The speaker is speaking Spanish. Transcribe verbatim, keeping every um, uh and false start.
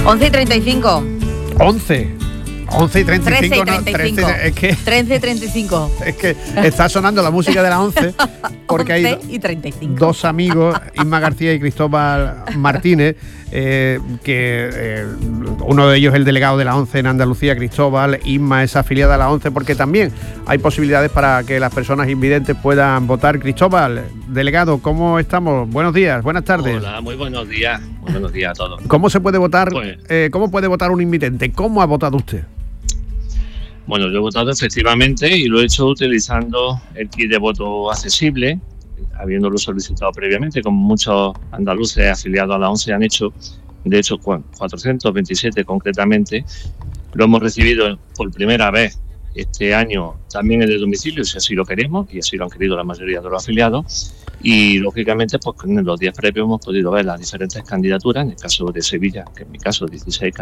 once y treinta y cinco. once. once y treinta y cinco, trece y treinta y cinco. no, trece, es que, trece y treinta y cinco. es que está sonando la música de las once porque hay once y treinta y cinco. dos amigos, Isma García y Cristóbal Martínez, eh, que eh, uno de ellos es el delegado de la ONCE en Andalucía, Cristóbal. Isma es afiliada a la ONCE porque también hay posibilidades para que las personas invidentes puedan votar. Cristóbal, delegado, ¿cómo estamos? Buenos días, buenas tardes. Hola, muy buenos días, muy buenos días a todos. ¿Cómo se puede votar? Pues, Eh, ¿Cómo puede votar un invidente? ¿Cómo ha votado usted? Bueno, yo he votado efectivamente y lo he hecho utilizando el kit de voto accesible, habiéndolo solicitado previamente, como muchos andaluces afiliados a la ONCE han hecho. De hecho, cuatrocientos veintisiete concretamente, lo hemos recibido por primera vez este año también en el domicilio, si así lo queremos, y así lo han querido la mayoría de los afiliados. Y lógicamente, pues en los días previos hemos podido ver las diferentes candidaturas, en el caso de Sevilla, que en mi caso dieciséis